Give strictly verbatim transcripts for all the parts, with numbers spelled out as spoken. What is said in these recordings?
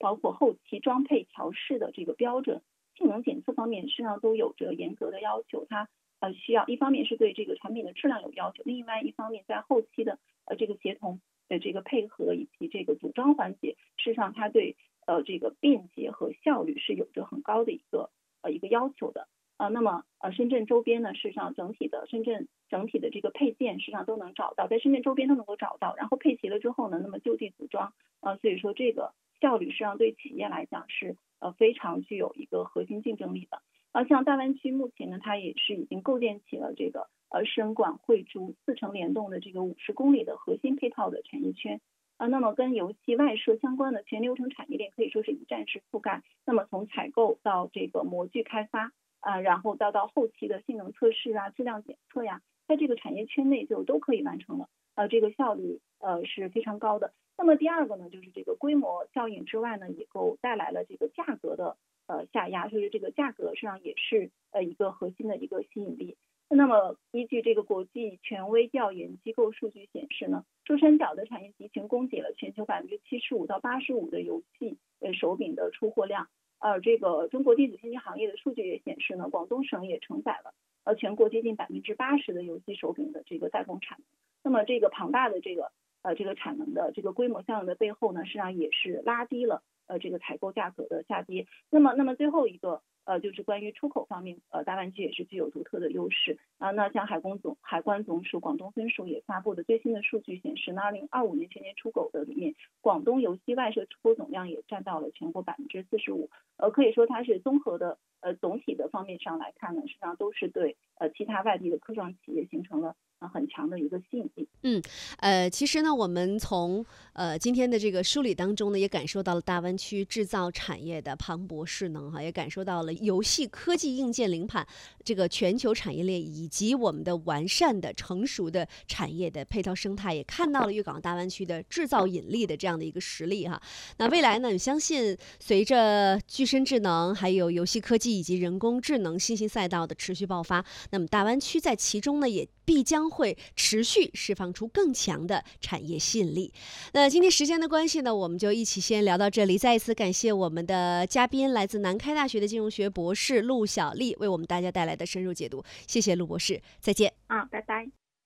包括后期装配调试的这个标准，性能检测方面实际上都有着严格的要求。它呃需要一方面是对这个产品的质量有要求，另外一方面在后期的呃这个协同的这个配合以及这个组装环节，事实上它对呃这个便捷和效率是有着很高的一个呃一个要求的。呃，那么呃，深圳周边呢，事实上整体的深圳整体的这个配件，实际上都能找到，在深圳周边都能够找到，然后配齐了之后呢，那么就地组装，呃，所以说这个效率实际上对企业来讲是呃非常具有一个核心竞争力的。呃，像大湾区目前呢，它也是已经构建起了这个呃深广汇珠四城联动的这个五十公里的核心配套的产业圈。啊，那么跟游戏外设相关的全流程产业链可以说是一站式覆盖。那么从采购到这个模具开发。啊，然后到到后期的性能测试啊、质量检测呀，在这个产业圈内就都可以完成了，呃，这个效率呃是非常高的。那么第二个呢，就是这个规模效应之外呢，也够带来了这个价格的呃下压，就是这个价格实际上也是呃一个核心的一个吸引力。那么依据这个国际权威调研机构数据显示呢，珠三角的产业集群供给了全球百分之七十五到八十五的游戏呃手柄的出货量。而这个中国电子信息行业的数据也显示呢，广东省也承载了呃全国接近百分之八十的游戏手柄的这个代工产能。那么这个庞大的这个呃这个产能的这个规模效应的背后呢，实际上也是拉低了呃这个采购价格的下跌。那么那么最后一个呃就是关于出口方面，呃大湾区也是具有独特的优势啊。那像海关总海关总署广东分署也发布的最新的数据显示呢，二零二五年全年出口的里面，广东游戏外设出口总量也占到了全国百分之四十五。呃，可以说它是综合的，呃，总体的方面上来看呢，实际上都是对呃其他外地的科创企业形成了呃很强的一个吸引力。 嗯，呃，其实呢，我们从呃今天的这个梳理当中呢，也感受到了大湾区制造产业的磅礴势能哈，也感受到了游戏科技硬件领跑这个全球产业链以及我们的完善的成熟的产业的配套生态，也看到了粤港大湾区的制造引力的这样的一个实力哈。那未来呢，相信随着具身智能、还有游戏科技以及人工智能新兴赛道的持续爆发，那么大湾区在其中呢，也必将会持续释放出更强的产业吸引力。那今天时间的关系呢，我们就一起先聊到这里。再一次感谢我们的嘉宾，来自南开大学的金融学博士陆小丽，为我们大家帶來的深入解讀。謝謝陸博士，再見。 啊，拜拜。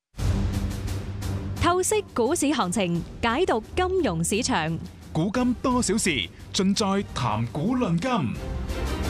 透析股市行情，解讀金融市場。 古今多少事，盡在談股論金。